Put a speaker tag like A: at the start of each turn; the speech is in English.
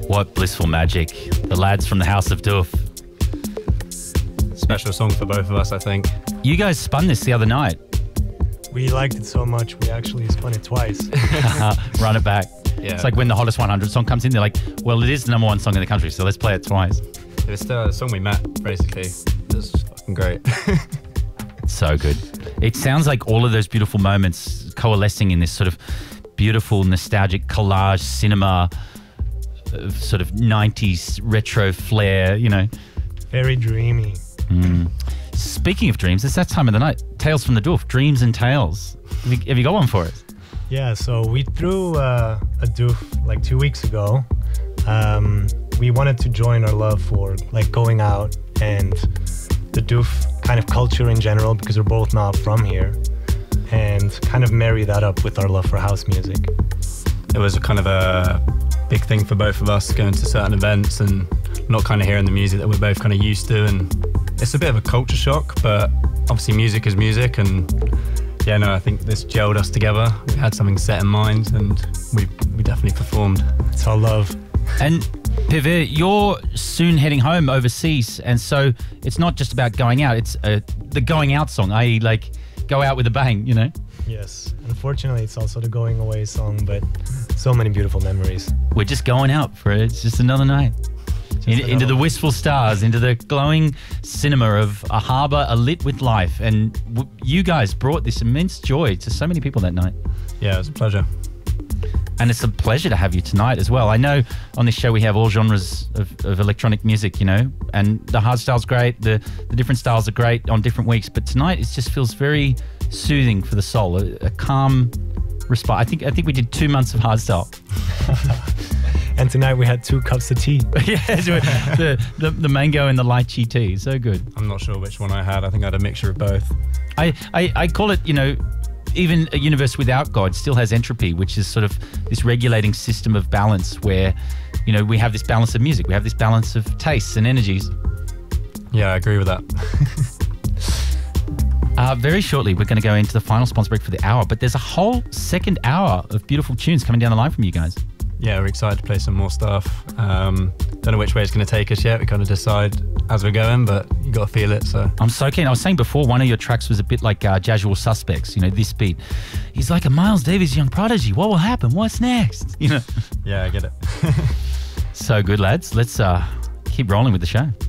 A: What blissful magic. The lads from the House of Doof.
B: Special song for both of us, I think.
A: You guys spun this the other night.
C: We liked it so much, we actually spun it twice.
A: Run it back.
B: Yeah.
A: It's like when the Hottest 100 song comes in, they're like, well, it is the number one song in the country, so let's play it twice.
B: It's the song we met, basically. It was fucking great.
A: So good. It sounds like all of those beautiful moments coalescing in this sort of beautiful, nostalgic collage cinema, sort of 90s retro flair, you know.
C: Very dreamy.
A: Speaking of dreams, it's that time of the night. Tales from the Doof, Dreams and Tales. Have you got one for us?
C: Yeah, so we threw a doof like 2 weeks ago. We wanted to join our love for like going out and the doof kind of culture in general, because we're both not from here, and kind of marry that up with our love for house music.
B: It was a kind of a big thing for both of us, going to certain events and not kind of hearing the music that we're both kind of used to, and it's a bit of a culture shock, but obviously music is music, and yeah, no, I think this gelled us together. We had something set in mind, and we definitely performed.
C: It's all love.
A: And Pivir, you're soon heading home overseas, and so it's not just about going out, it's the going out song, i.e. like go out with a bang, you know?
C: Yes, unfortunately it's also the going away song, but so many beautiful memories.
A: We're just going out for it. It's just another night. Into the wistful stars, into the glowing cinema of a harbour alit with life. And you guys brought this immense joy to so many people that night.
B: Yeah, it was a pleasure.
A: And it's a pleasure to have you tonight as well. I know on this show we have all genres of electronic music, you know, and the hard style's great, the different styles are great on different weeks, but tonight it just feels very soothing for the soul, a calm respite. I think we did 2 months of hard style.
C: And tonight we had 2 cups of tea.
A: Yes, the mango and the lychee tea, so good.
B: I'm not sure which one I had. I think I had a mixture of both.
A: I call it, you know, even a universe without God still has entropy, which is sort of this regulating system of balance where, you know, we have this balance of music, we have this balance of tastes and energies.
B: Yeah, I agree with that.
A: Very shortly, we're going to go into the final sponsor break for the hour, but there's a whole second hour of beautiful tunes coming down the line from you guys.
B: Yeah, we're excited to play some more stuff. Don't know which way it's going to take us yet. We kind of decide as we're going, but you got to feel it. So
A: I'm so keen. I was saying before, one of your tracks was a bit like Jasual Suspects. You know, this beat. He's like a Miles Davis young prodigy. What will happen? What's next? You know.
B: Yeah, I get it.
A: So good, lads. Let's keep rolling with the show.